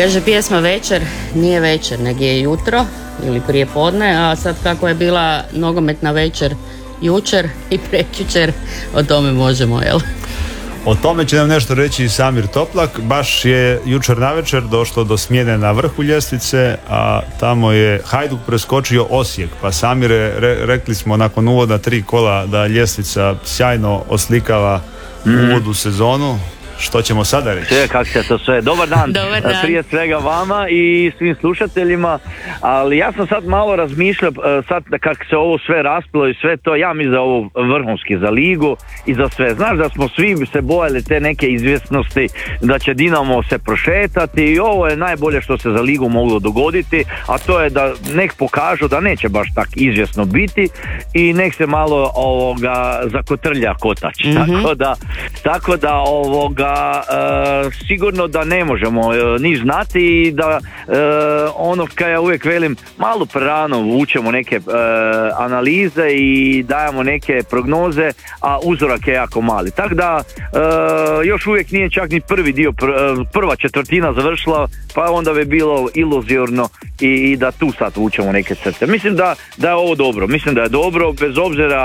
Kaže pjesma Večer nije večer, nego je jutro ili prije podne, a sad kako je bila nogometna večer jučer i prekjučer, o tome možemo, jel? O tome će nam nešto reći Samir Toplak. Baš je jučer navečer došlo do smjene na vrhu ljestvice, a tamo je Hajduk preskočio Osijek. Pa Samire, rekli smo nakon uvoda 3 kola da ljestvica sjajno oslikava uvodu sezonu. Što ćemo sada reći? Kako se to sve? Dobar dan. Dobar dan. Prije svega vama i svim slušateljima, ali ja sam sad malo razmišljao, sad kako se ovo sve raspilo i sve to, ja mislim da ovo vrhunski za ligu i za sve. Znaš da smo svi se bojali te neke izvjesnosti da će Dinamo se prošetati i ovo je najbolje što se za ligu moglo dogoditi, a to je da nek pokažu da neće baš tak izvjesno biti i nek se malo zakotrlja kotač. Tako da sigurno da ne možemo ni znati i da ono kad ja uvijek velim, malo prerano vučemo neke analize i dajemo neke prognoze, a uzorak je jako mali. Tako da još uvijek nije čak ni prvi dio, prva četvrtina završila, pa onda bi bilo iluzorno i da tu sad vučemo neke crte. Mislim da je ovo dobro, bez obzira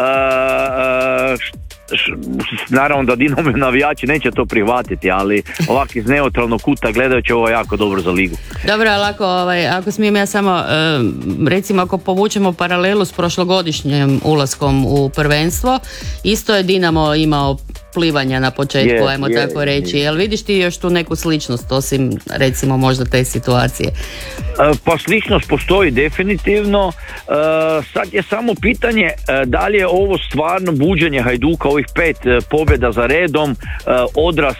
naravno da Dinamo navijači neće to prihvatiti, ali ovako iz neutralnog kuta gledajući ovo je jako dobro za ligu. Dobro, ali ako smijem ja samo recimo ako povučemo paralelu s prošlogodišnjim ulaskom u prvenstvo, isto je Dinamo imao plivanja na početku, ajmo tako reći. Jel vidiš ti još tu neku sličnost osim recimo možda te situacije? Pa sličnost postoji definitivno. Sad je samo pitanje da li je ovo stvarno buđenje Hajduka, ovih 5 pobjeda za redom, odraz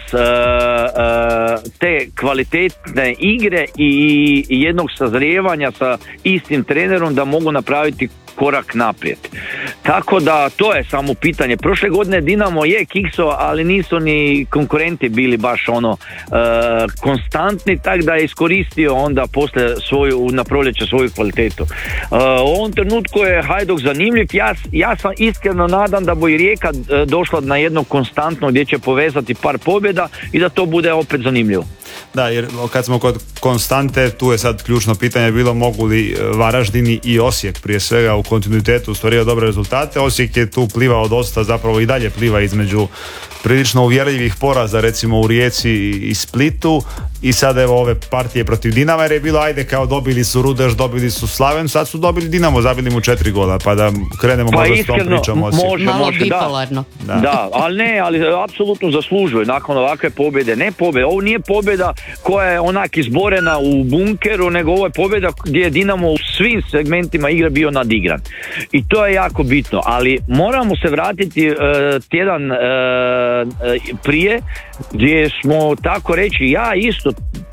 te kvalitetne igre i jednog sazrijevanja sa istim trenerom da mogu napraviti korak naprijed. Tako da to je samo pitanje. Prošle godine Dinamo je kikso, ali nisu ni konkurenti bili baš konstantni, tako da je iskoristio onda poslije na proljeće svoju kvalitetu. U ovom trenutku je Hajduk zanimljiv. Ja sam iskreno nadam da bo i Rijeka došla na jedno konstantno gdje će povezati par pobjeda i da to bude opet zanimljivo. Da, jer kad smo kod konstante, tu je sad ključno pitanje bilo mogu li Varaždin i Osijek prije svega u kontinuitetu ostvario dobre rezultate. Osijek je tu plivao dosta, zapravo i dalje pliva između prilično uvjerljivih poraza recimo u Rijeci i Splitu i sad evo ove partije protiv Dinama jer je bilo ajde kao dobili su Rudeš, dobili su Slaven, sad su dobili Dinamo, zabili mu 4 gola pa da krenemo možda s tom pričom Osijeku. Malo bipolarno. Da, ali apsolutno zaslužuje nakon ovakve pobjede, ne pobjede, ovo nije pobjeda koja je onak izborena u bunkeru, nego ovo je pobjeda gdje je Dinamo u svim segmentima igre bio nadigran i to je jako bitno, ali moramo se vratiti tjedan prije gdje smo tako reći ja isto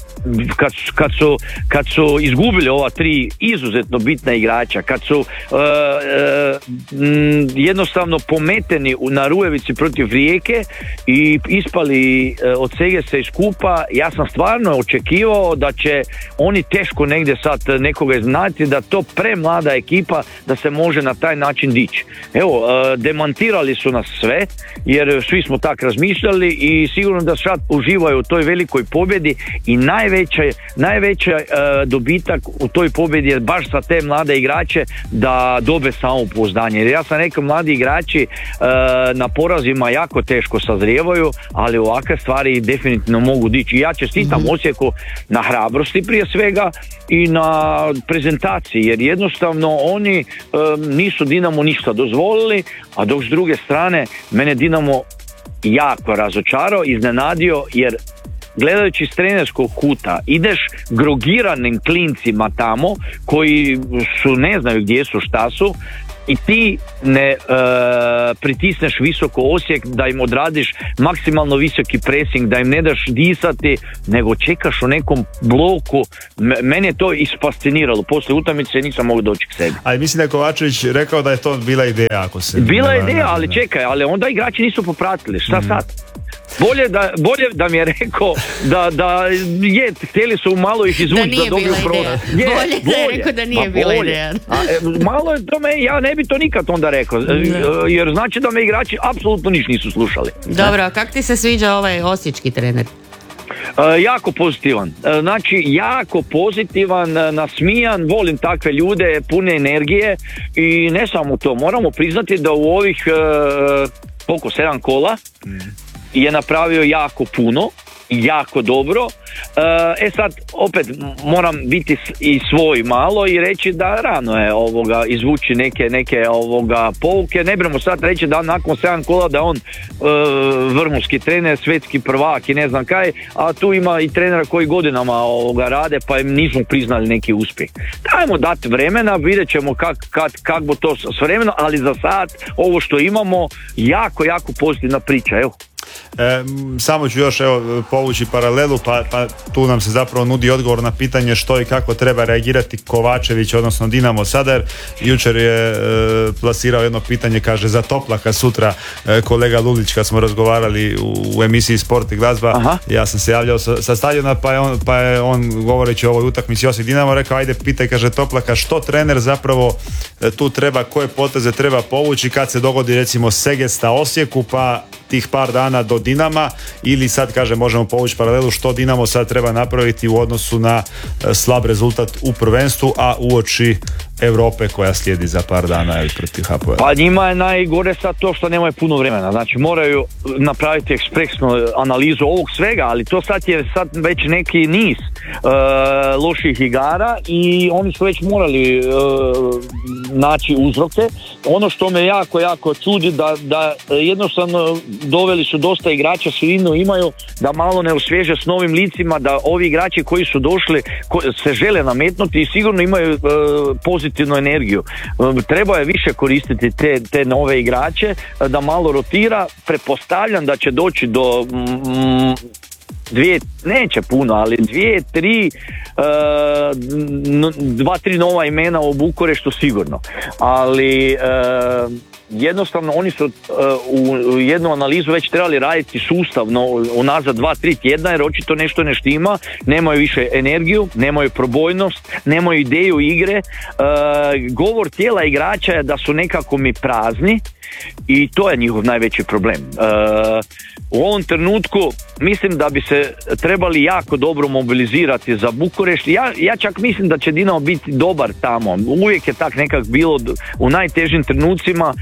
kad su izgubili ova 3 izuzetno bitna igrača, kad su jednostavno pometeni na Rujevici protiv Rijeke i ispali od Segesa iz kupa, ja sam stvarno očekivao da će oni teško negdje sad nekoga iznati, da to premlada ekipa da se može na taj način dići. Evo, demantirali su nas sve jer svi smo tak razmišljali i sigurno da sad uživaju u toj velikoj pobjedi i najveći dobitak u toj pobjedi je baš za te mlade igrače da dobe samopouzdanje. Jer ja sam rekao, mladi igrači na porazima jako teško sazrijevaju, ali ovakve stvari definitivno mogu dići. Ja čestitam Osijeku na hrabrosti prije svega i na prezentaciji, jer jednostavno oni nisu Dinamo ništa dozvolili, a dok s druge strane mene Dinamo jako razočarao, iznenadio, jer gledajući s trenerskog kuta ideš grogiranim klincima tamo koji su ne znaju gdje su, šta su i ti ne pritisneš visoko Osijek da im odradiš maksimalno visoki pressing, da im ne daš disati, nego čekaš u nekom bloku. Mene je to isfasciniralo. Poslije utakmice nisam mogao doći k sebi. Ali mislim da je Kovačević rekao da je to bila ideja. Ako se bila je ideja, ali čekaj, ali onda igrači nisu popratili. Šta sad? Bolje da mi je rekao da je, htjeli su malo ih izvući da dobiju program. Bolje da je rekao da nije bila ideja. Malo je tome, ja ne bi to nikad onda rekao, jer znači da me igrači apsolutno ništa nisu slušali. Dobro, a kak ti se sviđa ovaj osječki trener? Jako pozitivan. Znači, jako pozitivan, nasmijan, volim takve ljude, pune energije i ne samo to. Moramo priznati da u ovih 7 kola je napravio jako puno, jako dobro. Sad opet moram biti i svoj malo i reći da rano je izvući neke pouke. Ne bremo sad reći da nakon 7 kola da on vrhunski trener, svjetski prvak i ne znam kaj, a tu ima i trenera koji godinama rade pa im nismo priznali neki uspjeh. Dajmo dati vremena, vidjet ćemo kak bo to s vremenom, ali za sad ovo što imamo jako pozitivna priča. Evo. Samo ću još povući paralelu, pa tu nam se zapravo nudi odgovor na pitanje što i kako treba reagirati Kovačević, odnosno Dinamo Sadar. Jučer je plasirao jedno pitanje, kaže za Toplaka sutra kolega Lulić kad smo razgovarali u emisiji Sport i glazba. Aha. Ja sam se javljao sa stadiona pa je on govoreći o ovoj utakmici Osijek Dinamo rekao ajde pitaj, kaže Toplaka, što trener zapravo tu treba, koje poteze treba povući kad se dogodi recimo Segesta Osijeku pa tih par dana do Dinama, ili sad kaže možemo povući paralelu što Dinamo sad treba napraviti u odnosu na slab rezultat u prvenstvu, a uoči Europe koja slijedi za par dana protiv Hapoela. Pa njima je najgore sad to što nemaju puno vremena, znači moraju napraviti ekspresnu analizu ovog svega, ali to sad je već neki niz loših igara i oni su već morali naći uzroke. Ono što me jako čudi da jednostavno doveli su dosta igrača, sredinu imaju, da malo ne osvježe s novim licima, da ovi igrači koji su došli se žele nametnuti i sigurno imaju pozitivnu energiju. Treba je više koristiti te nove igrače, da malo rotira. Pretpostavljam da će doći do neće puno, ali 2-3 nova imena u Bukureštu sigurno. Ali jednostavno oni su u jednu analizu već trebali raditi sustavno unazad 2-3 tjedna jer očito nešto ne štima, nemaju više energiju, nemaju probojnost, nemaju ideju igre. Govor tijela igrača je da su nekako mi prazni i to je njihov najveći problem. U ovom trenutku mislim da bi se trebali jako dobro mobilizirati za Bukurešt. Ja čak mislim da će Dinamo biti dobar tamo. Uvijek je tak nekak bilo u najtežim trenucima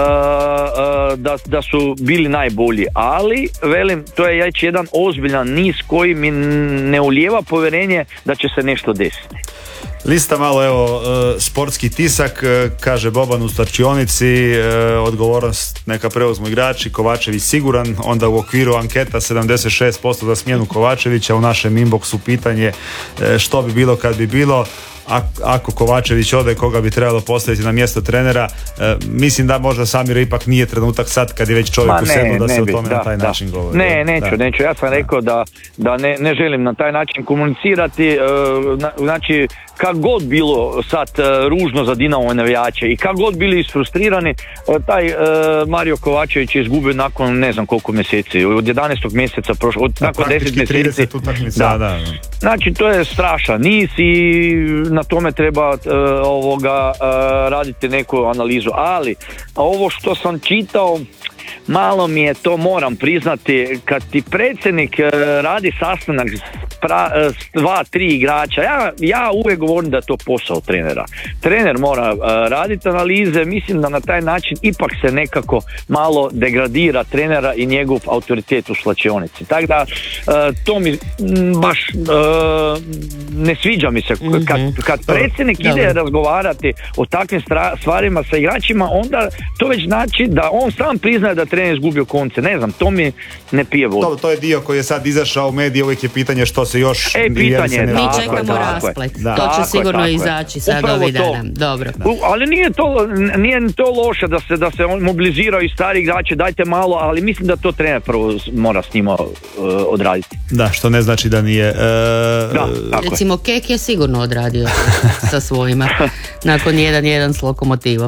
da su bili najbolji. Ali, velim, to je već jedan ozbiljan niz koji mi ne ulijeva povjerenje da će se nešto desiti. Lista malo, sportski tisak, kaže Boban u Starčionici, odgovornost neka preuzmu igrači, Kovačević siguran, onda u okviru anketa 76% za smjenu Kovačevića, u našem inboxu pitanje što bi bilo kad bi bilo, ako Kovačević ode, koga bi trebalo postaviti na mjesto trenera. Mislim da možda Samir ipak nije trenutak sad kad je već čovjek u sedlu da se o tome na taj način govori. Neću, ja sam rekao da ne želim na taj način komunicirati, znači kak god bilo sad ružno za Dinamo navijače i kak god bili isfrustrirani, taj Mario Kovačević je izgubio nakon ne znam koliko mjeseci, od 11. mjeseca prošlo, nakon 10 mjeseci. Da. Znači to je strašan niz i na tome treba raditi neku analizu, ali ovo što sam čitao malo mi je, to moram priznati, kad ti predsjednik radi sastanak s 2-3 igrača, ja uvijek govorim da je to posao trenera. Trener mora raditi analize, mislim da na taj način ipak se nekako malo degradira trenera i njegov autoritet u slačionici. Tako da to mi baš ne sviđa mi se. Kad predsjednik ide razgovarati o takvim stvarima sa igračima, onda to već znači da on sam priznaje da trener izgubio konce. Ne znam, to mi ne pije vodu. To je dio koji je sad izašao u medije, uvijek je pitanje što se još... pitanje. Mi čekamo rasplet. To će sigurno izaći sad ovih dana. Dobro. Ali nije to loše da se mobiliziraju i stari igrači, dajte malo, ali mislim da to trener prvo mora s njima odraditi. Da, što ne znači da nije... Recimo Kek je sigurno odradio sa svojima nakon 1-1 s Lokomotivom.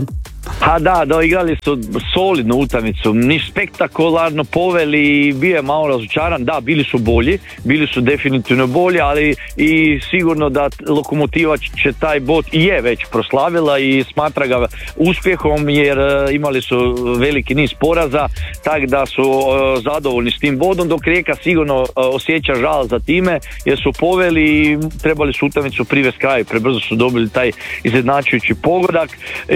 Da, igrali su solidnu utakmicu, niš spektakularno poveli, bio je malo razočaran, da, bili su definitivno bolji, ali i sigurno da Lokomotiva će taj bod i je već proslavila i smatra ga uspjehom, jer imali su veliki niz poraza, tako da su zadovoljni s tim bodom, dok Rijeka sigurno osjeća žal za time, jer su poveli i trebali su utakmicu privesti kraju, prebrzo su dobili taj izjednačujući pogodak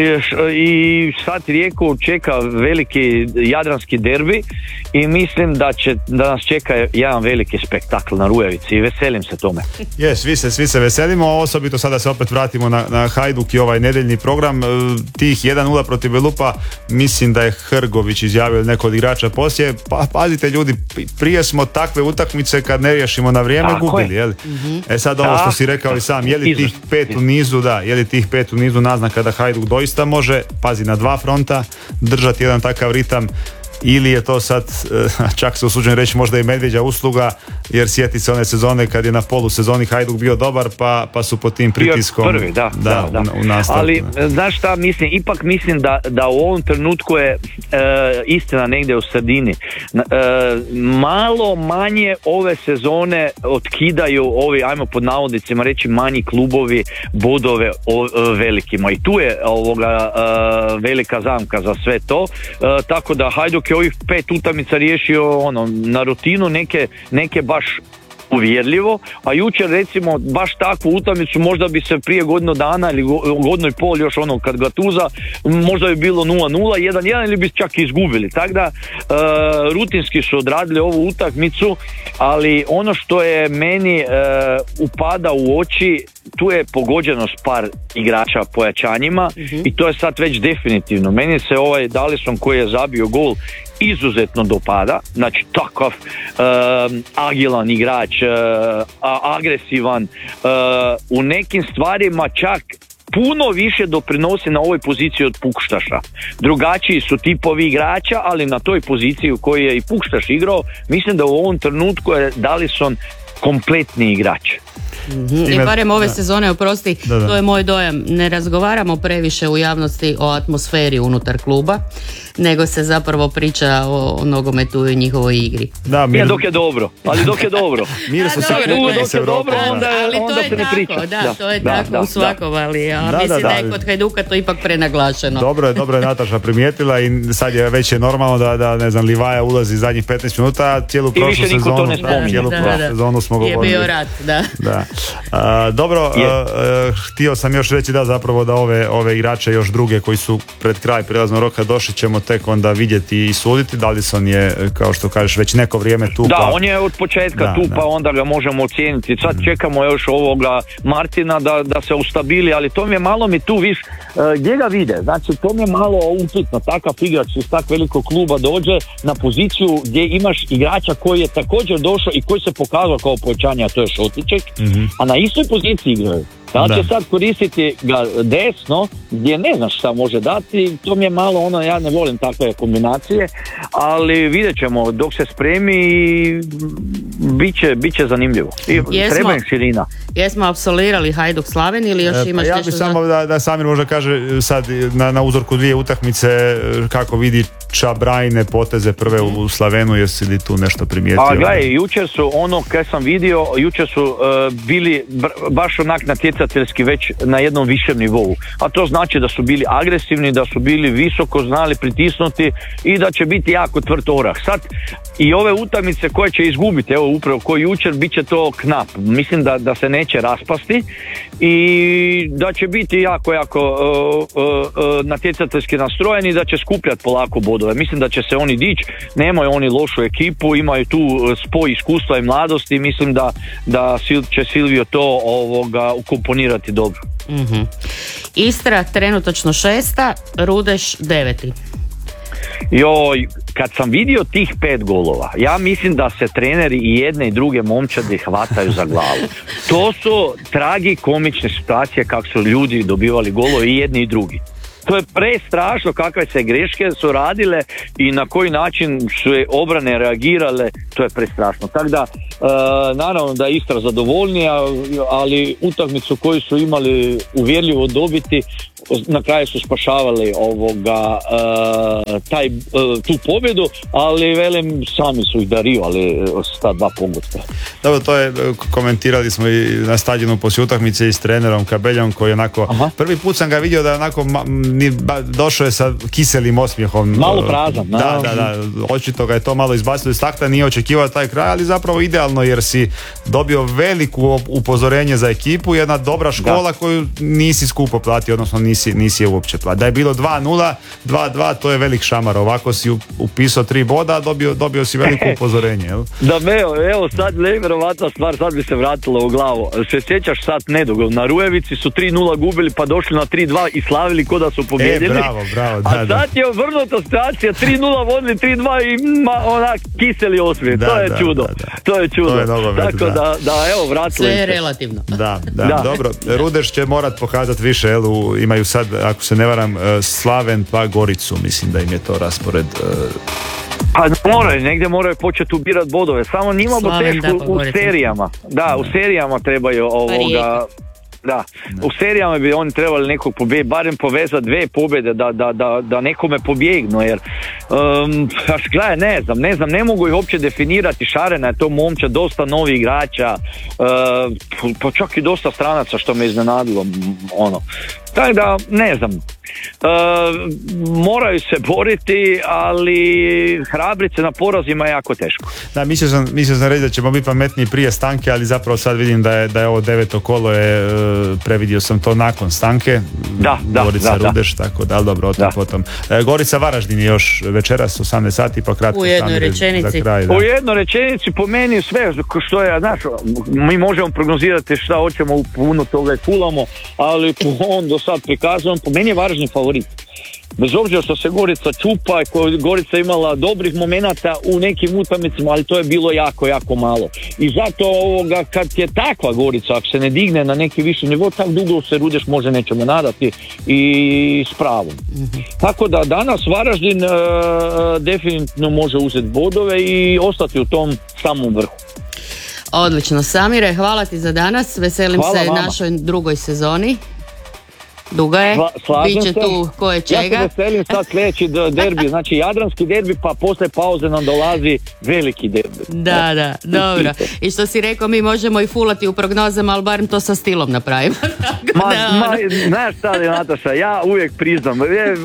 i sad Rijeku čeka veliki jadranski derbi i mislim da nas čeka jedan veliki spektakl na Rujevici i veselim se tome. Svi se veselimo, osobito sada se opet vratimo na Hajduk i ovaj nedeljni program. Tih 1-0 protiv Belupa, mislim da je Hrgović izjavio neko od igrača poslije, pa pazite ljudi, prije smo takve utakmice kad ne riješimo na vrijeme gubili, jel? Sad ovo što si rekao i sam, je li tih 5 u nizu naznaka da Hajduk doista može, pazi, na 2 fronta držati jedan takav ritam, ili je to sad, čak se usuđujem reći, možda i medvjeđa usluga, jer sjeti se one sezone kad je na polusezoni Hajduk bio dobar, pa su pod tim pritiskom prvi, da. U nastavku. Ali znaš šta mislim, ipak mislim da u ovom trenutku je istina negdje u sredini. Malo manje ove sezone otkidaju ovi, ajmo pod navodnicima reći, manji klubovi bodove velikima, i tu je velika zamka za sve to, tako da Hajduk je ovih 5 utakmica riješio na rutinu, neke baš uvjerljivo, a jučer recimo baš takvu utakmicu možda bi se prije godinu dana ili godinu i pol još kad Gattusa, možda bi bilo 0-0, 1-1 ili bi čak izgubili, tako da rutinski su odradili ovu utakmicu, ali ono što je meni upada u oči, tu je pogođenost par igrača pojačanjima i to je sad već definitivno. Meni se ovaj Dallison koji je zabio gol izuzetno dopada, znači takav agilan igrač, agresivan, u nekim stvarima čak puno više doprinosi na ovoj poziciji od Pukštaša. Drugačiji su tipovi igrača, ali na toj poziciji u kojoj je i Pukštaš igrao, mislim da u ovom trenutku je Dallison kompletni igrač. I barem ove sezone, oprosti, to je moj dojam, ne razgovaramo previše u javnosti o atmosferi unutar kluba, nego se zapravo priča o nogometu i njihovoj igri. Dok je dobro, ali dok je dobro. Mir se sad dok je dobro, onda se ne priča. To je tako u svakom, ali mislim da je kod Hajduka to ipak prenaglašeno. Dobro je Nataša primijetila i sad je već normalno da ne znam, Livaja ulazi zadnjih 15 minuta, cijelu prošlu sezonu smo govorili. Je bio rat, da. Dobro, htio sam još reći da ove igrače još druge koji su pred kraj prijelaznog roka došli ćemo tek onda vidjeti i suditi. Dallison je, kao što kažeš, već neko vrijeme tu. Da, on je od početka tu, pa onda ga možemo ocijeniti. Sad čekamo još ovoga Martina da se ustabili, ali to mi je malo tu viš, gdje ga vide? Znači, to mi je malo upitno. Takav igrač iz tak velikog kluba dođe na poziciju gdje imaš igrača koji je također došao i koji se pokazao kao pojačanje, a to je Šotiček, a na istoj poziciji igraju. Da će sad koristiti ga desno, gdje ne znaš šta može dati, to mi je malo ja ne volim takve kombinacije, ali vidjet ćemo dok se spremi i bit će zanimljivo. I treba im širina. Jesmo apsolirali Hajduk Slaven ili još imaš nešto? Ja bih samo da Samir možda kaže sad na uzorku 2 utakmice kako vidi Čabrajne poteze prve u Slavenu, jesi li tu nešto primijetio? A gledaj, jučer su kad sam vidio, jučer su bili baš onak natjecateljski već na jednom višem nivou, a to znači da su bili agresivni, da su bili visoko znali pritisnuti i da će biti jako tvrd orah. Sad i ove utakmice koje će izgubiti, evo upravo koji jučer, bit će to knap. Mislim da se neće raspasti i da će biti jako natjecateljski nastrojeni i da će skupljati polako bodove. Mislim da će se oni dići, nemaju oni lošu ekipu, imaju tu spoj iskustva i mladosti, mislim da će Silvio to ukomponirati dobro. Istra trenutačno 6, Rudeš 9. Joj, kad sam vidio tih 5 golova, ja mislim da se treneri i jedne i druge momčadi hvataju za glavu. To su tragikomične situacije kako su ljudi dobivali golove i jedni i drugi. To je prestrašno kakve se greške su radile i na koji način su obrane reagirale, to je prestrašno. Tako da, naravno da je Istra zadovoljnija, ali utakmicu koju su imali uvjerljivo dobiti, na kraju su spašavali tu pobjedu, ali velim, sami su ih darivali s ta 2 pogotka. Dobro, to je, komentirali smo i na stadionu poslije utakmice i s trenerom Kabeljom, koji onako, prvi put sam ga vidio da onako došao je sa kiselim osmijehom. Malo prazan. Da, očito ga je to malo izbacilo iz takta, nije očekivao taj kraj, ali zapravo idealno, jer si dobio veliko upozorenje za ekipu, jedna dobra škola koju nisi skupo platio, odnosno nisi je uopće platio. Da je bilo 2-0, 2-2, to je velik šamar, ovako si upisao 3 boda, a dobio si veliko upozorenje, jel? Da, evo sad nevjerovatna stvar, sad bi se vratila u glavu. Se sjećaš sad nedugo, na Rujevici su 3-0 gubili, pa došli na 3-2 i slavili ko da su pobjedili. Bravo, a sad je obrnuta situacija, 3-0 vodili 3-2 i onak kiseli osmijeh. To je čudo. To je čudo. Tako da evo, vratili sve je relativno. Da. Dobro, Rudeš će morat pokazati više, jel, imaju sad, ako se ne varam, Slaven pa Goricu, mislim da im je to raspored. Pa negdje moraju početi ubirati bodove, samo njima bo teško u serijama. Da, u serijama trebaju Da, u serijama bi oni trebali nekog barem povezati 2 pobjede da nekome pobjegnu, jer gledaj, ne znam, ne mogu ih uopće definirati. Šarena je to momča, dosta novih igrača, pa čak i dosta stranaca, što me iznenadilo, tako da ne znam. Moraju se boriti, ali hrabriti se na porazima je jako teško. Da, mislio sam reći da ćemo biti pametniji prije stanke, ali zapravo sad vidim da je ovo 9. kolo, previdio sam to nakon stanke. Gorica Rudeš, tako da, ali dobro, potom. Gorica Varaždin je još večeras 18 sati, pa kratko u jednoj rečenici. Za kraj, u jednoj rečenici, po meni sve što je, znaš, mi možemo prognozirati šta hoćemo, puno toga i fulamo, ali on do sad prikazujem, po meni je Varaždin favorit. Bez obzira što se Gorica čupa, Gorica imala dobrih momenata u nekim utakmicama, ali to je bilo jako, jako malo. I zato kad je takva Gorica, ako se ne digne na neki viši nivo, tako dugo se Rudeš može nečemu nadati i s pravom. Tako da danas Varaždin definitivno može uzeti bodove i ostati u tom samom vrhu. Odlično, Samire, hvala ti za danas, veselim se našoj drugoj sezoni. Duga je, bit će tu koje čega. Ja se veselim sad sljedeći derbi, znači jadranski derbi, pa posle pauze nam dolazi veliki derbi. Da, dobro. I što si rekao, mi možemo i fulati u prognozama, ali barem to sa stilom napravimo. Znaš šta je, Nataša, ja uvijek priznam,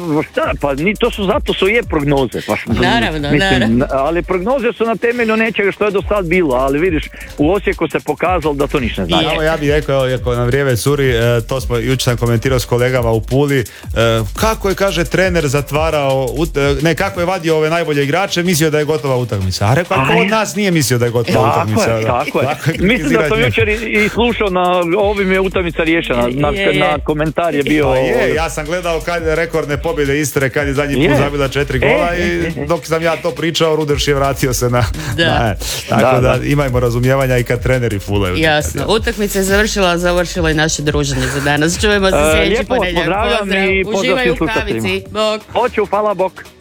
zato su prognoze. Naravno. Ali prognoze su na temelju nečega što je do sad bilo, ali vidiš, u Osijeku se pokazalo da to ništa ne znači. Ja bih rekao, ako na vrijeme curi, to smo jučer sam komentirao s kolegama u Puli, kako je, kaže, trener zatvarao, kako je vadio ove najbolje igrače, mislio da je gotova utakmica. A rekao, ako od nas nije mislio da je gotova utakmica. Tako je. Mislim da sam jučer i slušao ovim je utakmica riješena, na komentar je bio... Ja sam gledao kad je rekordne pobjede Istre, kad je zadnji put zabila 4 gola i dok sam ja to pričao, Rudeš je vratio se na... Tako da imajmo razumijevanja i kad treneri fulaju. Jasno, utakmica je završila i naše druženje za danas. Čujemo se sljedeći ponedjeljak. Pozdravljam i uživaj u kavici. Bok. Hoću, hvala, bok.